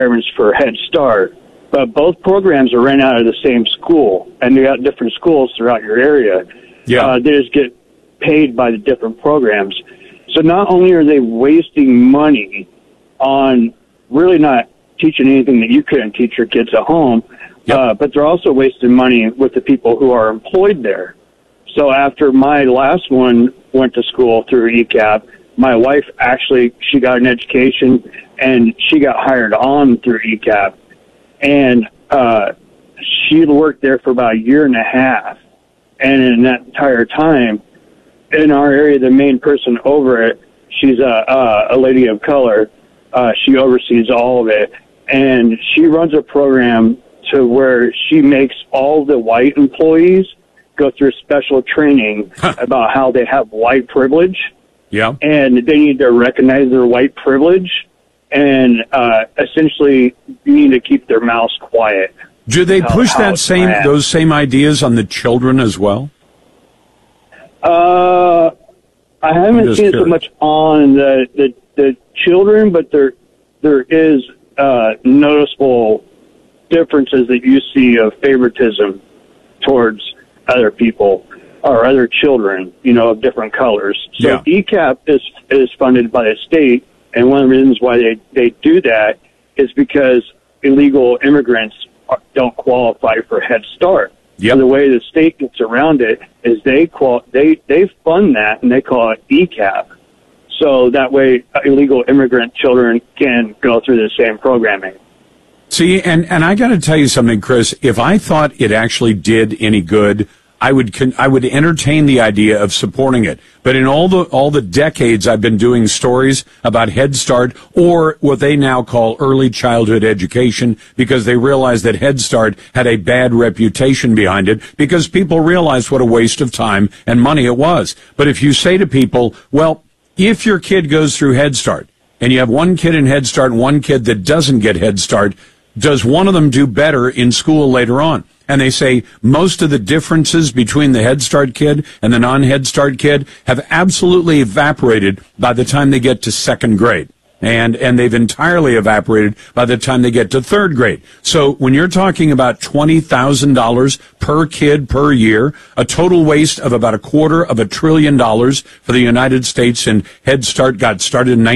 requirements for Head Start, but both programs are ran out of the same school, and you got different schools throughout your area. Yeah. They just get paid by the different programs. So not only are they wasting money on really not teaching anything that you couldn't teach your kids at home, but they're also wasting money with the people who are employed there. So after my last one went to school through ECAP, my wife actually, she got an education, and she got hired on through ECAP. And she worked there for about a year and a half. And in that entire time, in our area, the main person over it, she's a lady of color. She oversees all of it. And she runs a program to where she makes all the white employees go through special training about how they have white privilege. Yeah. And they need to recognize their white privilege and essentially need to keep their mouths quiet. Do they push those same ideas on the children as well? I haven't seen it so much on the children, but there is noticeable differences that you see of favoritism towards other people or other children, of different colors. So ECAP is funded by the state, and one of the reasons why they do that is because illegal immigrants don't qualify for Head Start. Yep. So the way the state gets around it is they fund that, and they call it ECAP. So that way illegal immigrant children can go through the same programming. See, and I got to tell you something, Chris. If I thought it actually did any good, I would entertain the idea of supporting it. But in all the decades I've been doing stories about Head Start, or what they now call early childhood education, because they realized that Head Start had a bad reputation behind it, because people realized what a waste of time and money it was. But if you say to people, well, if your kid goes through Head Start, and you have one kid in Head Start and one kid that doesn't get Head Start, does one of them do better in school later on? And they say most of the differences between the Head Start kid and the non-Head Start kid have absolutely evaporated by the time they get to second grade. And they've entirely evaporated by the time they get to third grade. So when you're talking about $20,000 per kid per year, a total waste of about $250 billion for the United States, and Head Start got started in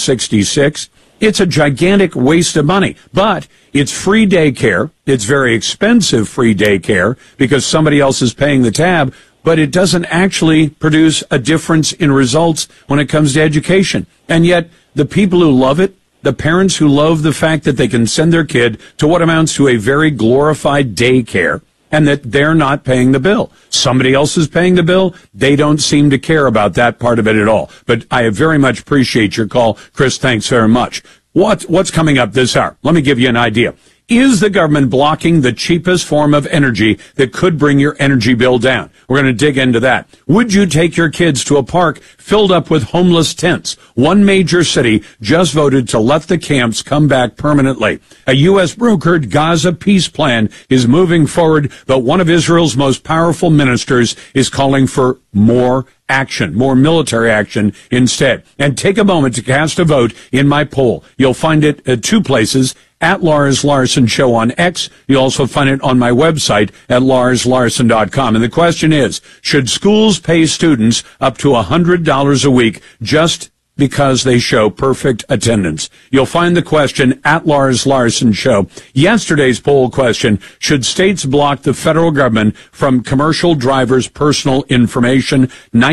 1966, it's a gigantic waste of money. But it's free daycare. It's very expensive free daycare because somebody else is paying the tab, but it doesn't actually produce a difference in results when it comes to education. And yet the people who love it, the parents who love the fact that they can send their kid to what amounts to a very glorified daycare, and that they're not paying the bill. Somebody else is paying the bill. They don't seem to care about that part of it at all. But I very much appreciate your call. Chris, thanks very much. What's coming up this hour? Let me give you an idea. Is the government blocking the cheapest form of energy that could bring your energy bill down? We're going to dig into that. Would you take your kids to a park filled up with homeless tents? One major city just voted to let the camps come back permanently. A U.S. brokered Gaza peace plan is moving forward, but one of Israel's most powerful ministers is calling for more action, more military action instead. And take a moment to cast a vote in my poll. You'll find it at two places, at Lars Larson Show on X. You'll also find it on my website at larslarson.com. And the question is, should schools pay students up to $100 a week just because they show perfect attendance? You'll find the question at Lars Larson Show. Yesterday's poll question, should states block the federal government from commercial drivers' personal information?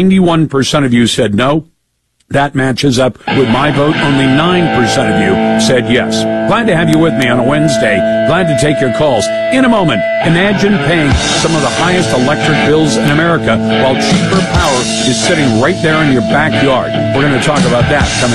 91% of you said no. That matches up with my vote. Only 9% of you said yes. Glad to have you with me on a Wednesday. Glad to take your calls. In a moment, imagine paying some of the highest electric bills in America while cheaper power is sitting right there in your backyard. We're going to talk about that coming